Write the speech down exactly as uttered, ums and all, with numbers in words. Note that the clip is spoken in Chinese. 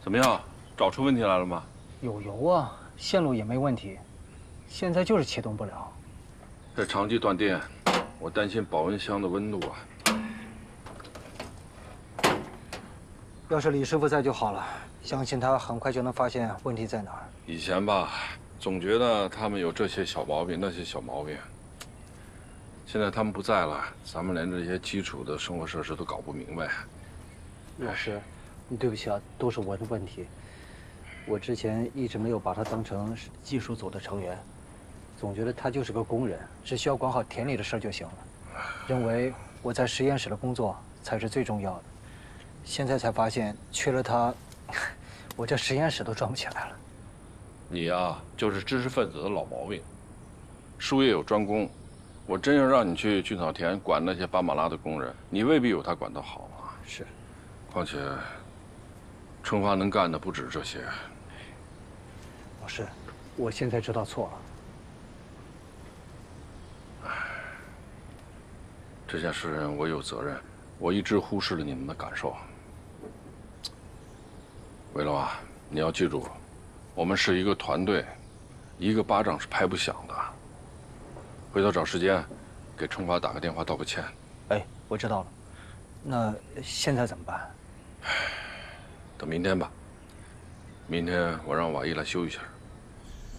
怎么样？找出问题来了吗？ 有油啊，线路也没问题，现在就是启动不了。 这长期断电，我担心保温箱的温度啊。 要是李师傅在就好了，相信他很快就能发现问题在哪儿。 以前吧，总觉得他们有这些小毛病，那些小毛病。现在他们不在了，咱们连这些基础的生活设施都搞不明白。 老师，你对不起啊，都是我的问题。我之前一直没有把他当成是技术组的成员，总觉得他就是个工人，只需要管好田里的事就行了，认为我在实验室的工作才是最重要的。现在才发现，缺了他，我这实验室都转不起来了。 你呀，就是知识分子的老毛病，术业有专攻。我真要让你去菌草田管那些巴马拉的工人，你未必有他管得好啊。 是， 况且，春花能干的不止这些。 老师，我现在知道错了。 这件事我有责任，我一直忽视了你们的感受。维罗啊，你要记住，我们是一个团队，一个巴掌是拍不响的。回头找时间，给春花打个电话道个歉。 哎，我知道了。那现在怎么办？ 等明天吧。明天我让瓦伊来修一下。